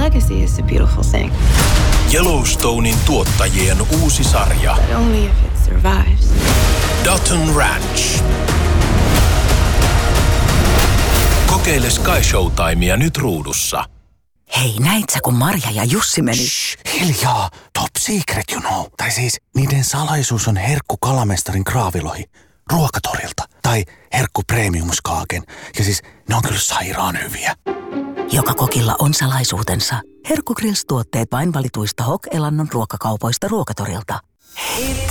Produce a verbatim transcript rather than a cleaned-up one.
legacy is a beautiful thing. Yellowstonein tuottajien uusi sarja. But only if it survives. Dutton Ranch. Kokeile Sky Showtimea nyt ruudussa. Hei, näit sä, kun Marja ja Jussi meni? Shh, hiljaa. Top secret, you know. Tai siis, niiden salaisuus on herkku kalamestarin kraavilohi. Ruokatorilta. Tai herkku premiumskaaken. Ja siis, ne on kyllä sairaan hyviä. Joka kokilla on salaisuutensa. Herkku Grills-tuotteet vain valituista Hok-elannon ruokakaupoista Ruokatorilta. Hei,